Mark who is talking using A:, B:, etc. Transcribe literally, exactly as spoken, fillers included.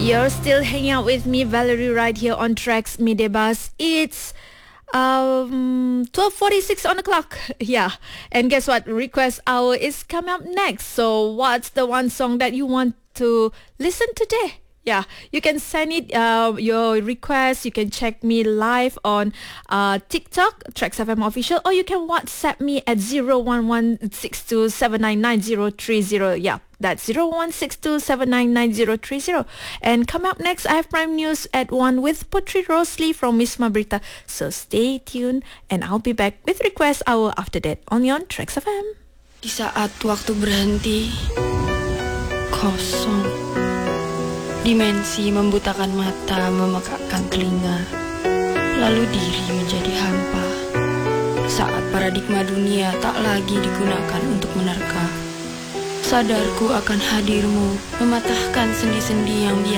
A: You're still hanging out with me, Valerie, right here on Tracks Midebus. It's um twelve forty-six on the clock. Yeah. And guess what? Request hour is coming up next. So what's the one song that you want to listen today? Yeah, you can send it uh, your request. You can check me live on uh, TikTok, Tracks F M Official, or you can WhatsApp me at zero one one six two seven nine nine zero three zero. Yeah, that's zero one six two seven nine nine zero three zero. And come up next, I have Prime News at one with Putri Rosli from Wisma Berita. So stay tuned, and I'll be back with Request Hour after that, only on Tracks F M.
B: Di saat waktu berhenti, kosong. Dimensi membutakan mata, memekakkan telinga, lalu diri menjadi hampa. Saat paradigma dunia tak lagi digunakan untuk menerka, sadarku akan hadirmu, mematahkan sendi-sendi yang biasa